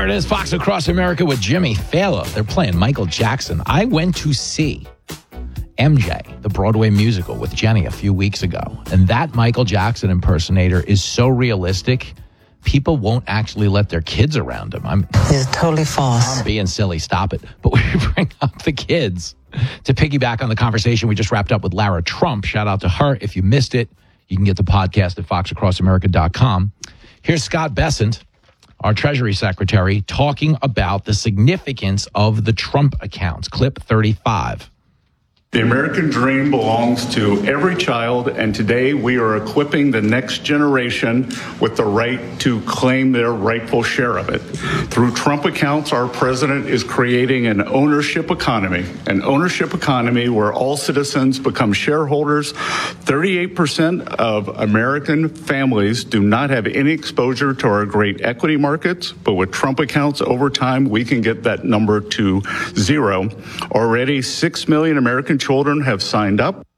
There it is, Fox Across America with Jimmy Fallon. They're playing Michael Jackson. I went to see MJ, the Broadway musical, with Jenny a few weeks ago. And that Michael Jackson impersonator is so realistic, people won't actually let their kids around him. It's totally false. I'm being silly. Stop it. But we bring up the kids to piggyback on the conversation we just wrapped up with Lara Trump. Shout out to her. If you missed it, you can get the podcast at foxacrossamerica.com. Here's Scott Bessent, our Treasury Secretary, talking about the significance of the Trump accounts. Clip 35. The American dream belongs to every child, and today we are equipping the next generation with the right to claim their rightful share of it. Through Trump accounts, our president is creating an ownership economy where all citizens become shareholders. 38% of American families do not have any exposure to our great equity markets, but with Trump accounts over time, we can get that number to zero. Already, 6 million American children have signed up.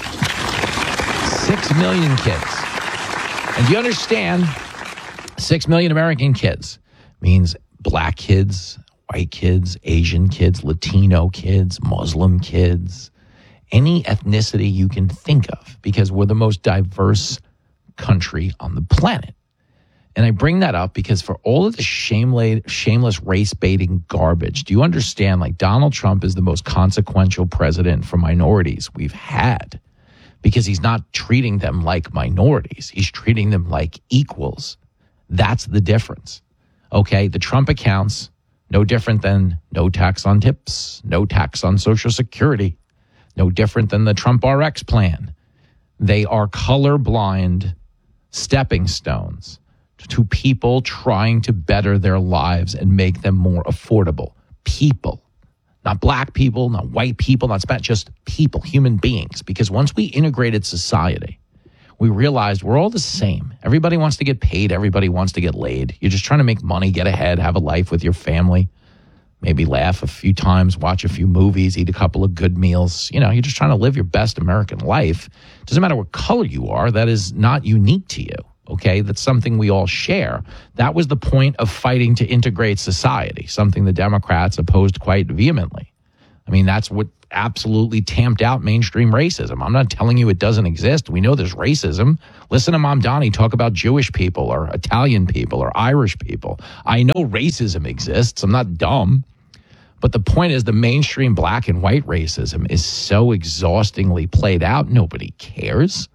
6 million kids. And do you understand? 6 million American kids means black kids, white kids, Asian kids, Latino kids, Muslim kids, any ethnicity you can think of, because we're the most diverse country on the planet. And I bring that up because for all of the shameless race-baiting garbage, do you understand, like, Donald Trump is the most consequential president for minorities we've had because he's not treating them like minorities. He's treating them like equals. That's the difference. Okay, the Trump accounts, no different than no tax on tips, no tax on Social Security, no different than the Trump RX plan. They are colorblind stepping stones to people trying to better their lives and make them more affordable. People, not black people, not white people, not Spanish, just people, human beings. Because once we integrated society, we realized we're all the same. Everybody wants to get paid. Everybody wants to get laid. You're just trying to make money, get ahead, have a life with your family, maybe laugh a few times, watch a few movies, eat a couple of good meals. You know, you're just trying to live your best American life. Doesn't matter what color you are. That is not unique to you. Okay, that's something we all share. That was the point of fighting to integrate society, something the Democrats opposed quite vehemently. I mean, that's what absolutely tamped out mainstream racism. I'm not telling you it doesn't exist. We know there's racism. Listen to Mamdani talk about Jewish people or Italian people or Irish people. I know racism exists. I'm not dumb. But the point is the mainstream black and white racism is so exhaustingly played out, nobody cares.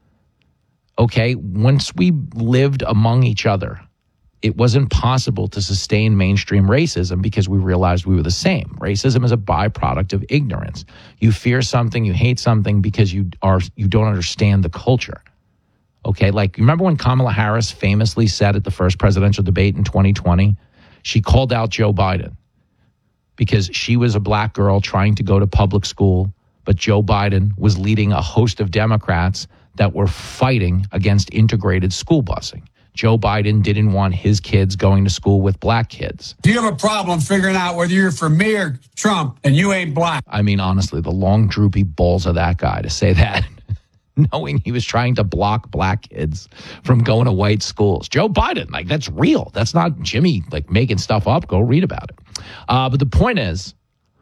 Okay, once we lived among each other, it wasn't possible to sustain mainstream racism because we realized we were the same. Racism is a byproduct of ignorance. You fear something, you hate something because you don't understand the culture. Okay, like remember when Kamala Harris famously said at the first presidential debate in 2020, she called out Joe Biden because she was a black girl trying to go to public school, but Joe Biden was leading a host of Democrats that were fighting against integrated school busing. Joe Biden didn't want his kids going to school with black kids. Do you have a problem figuring out whether you're for me or Trump and you ain't black? I mean, honestly, the long, droopy balls of that guy to say that, knowing he was trying to block black kids from going to white schools. Joe Biden, like, that's real. That's not Jimmy, like, making stuff up. Go read about it. But the point is,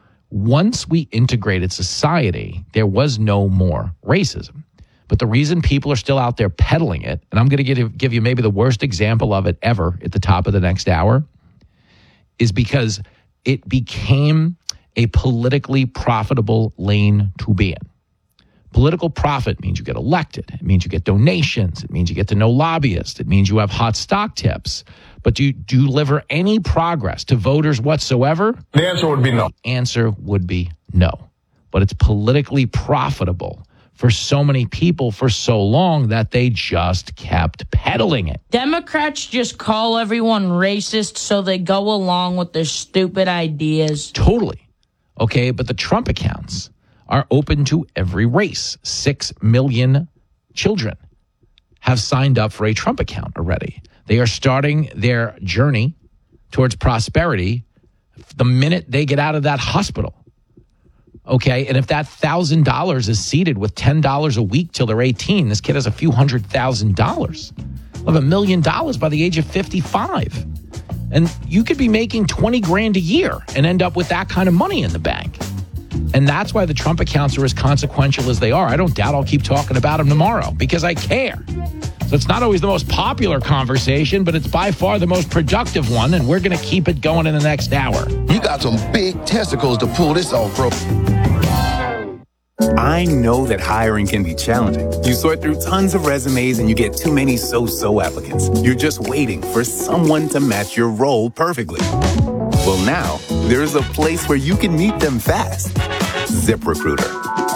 once we integrated society, there was no more racism. But the reason people are still out there peddling it, and I'm going to give you maybe the worst example of it ever at the top of the next hour, is because it became a politically profitable lane to be in. Political profit means you get elected. It means you get donations. It means you get to know lobbyists. It means you have hot stock tips. But do you deliver any progress to voters whatsoever? The answer would be no. Answer would be no. But it's politically profitable for so many people for so long that they just kept peddling it. Democrats just call everyone racist so they go along with their stupid ideas. Totally. Okay, but the Trump accounts are open to every race. 6 million children have signed up for a Trump account already. They are starting their journey towards prosperity the minute they get out of that hospital. Okay, and if that $1,000 is seeded with $10 a week till they're 18, this kid has a few $100,000. Of $1 million by the age of 55. And you could be making 20 grand a year and end up with that kind of money in the bank. And that's why the Trump accounts are as consequential as they are. I don't doubt I'll keep talking about them tomorrow because I care. So it's not always the most popular conversation, but it's by far the most productive one, and we're going to keep it going in the next hour. You got some big testicles to pull this off, bro. I know that hiring can be challenging. You sort through tons of resumes and you get too many so-so applicants. You're just waiting for someone to match your role perfectly. Well, now, there's a place where you can meet them fast. ZipRecruiter.